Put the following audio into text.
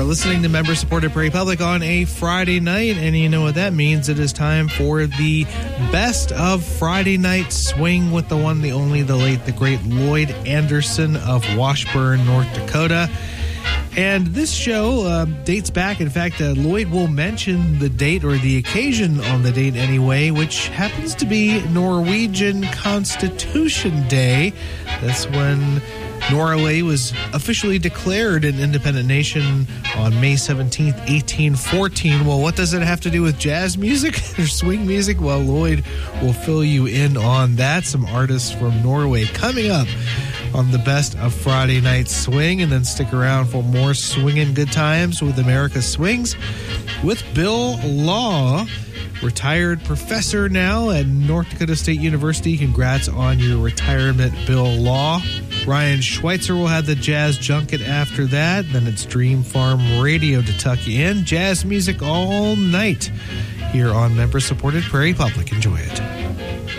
listening to member-supported Prairie Public on a Friday night, and you know what that means. It is time for the best of Friday night swing with the one, the only, the late, the great Lloyd Anderson of Washburn, North Dakota. And this show dates back. In fact, Lloyd will mention the date, or the occasion on the date anyway, which happens to be Norwegian Constitution Day. That's when Norway was officially declared an independent nation on May 17th, 1814. Well, what does it have to do with jazz music or swing music? Well, Lloyd will fill you in on that. Some artists from Norway coming up on the best of Friday Night Swing, and then stick around for more swinging good times with America Swings with Bill Law, retired professor now at North Dakota State University. Congrats on your retirement, Bill Law. Ryan Schweitzer will have the Jazz Junket after that. Then it's Dream Farm Radio to tuck you in. Jazz music all night here on member-supported Prairie Public. Enjoy it.